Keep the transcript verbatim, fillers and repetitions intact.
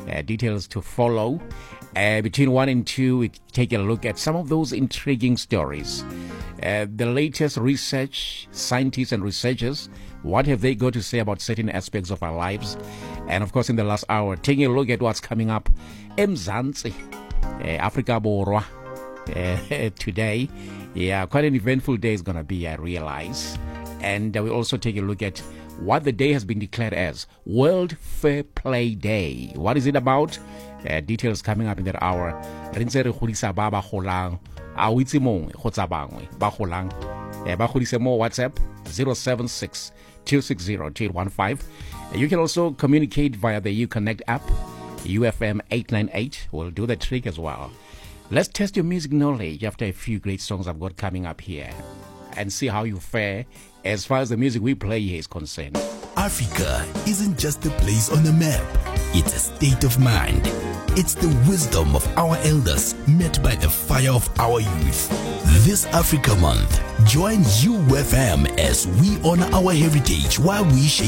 Uh, details to follow. Uh, between one and two, we take a look at some of those intriguing stories. Uh, the latest research, scientists and researchers, what have they got to say about certain aspects of our lives? And of course, in the last hour, taking a look at what's coming up eMzansi, uh, Africa Borwa, uh, today. Yeah, quite an eventful day is going to be, I realize. And uh, we also take a look at what the day has been declared as World Fair Play Day. What is it about? Uh, details coming up in that hour. Rinse re godisa ba ba golang a o itse mongwe go tsa bangwe ba golang eh ba godise mo WhatsApp zero seven six two six zero two eight one five. You can also communicate via the Uconnect app. U F M eight nine eight will do the trick as well. Let's test your music knowledge after a few great songs I've got coming up here and see how you fare as far as the music we play here is concerned. Africa isn't just a place on a map, it's a state of mind. It's the wisdom of our elders met by the fire of our youth. This Africa Month, join U F M as we honor our heritage while we shape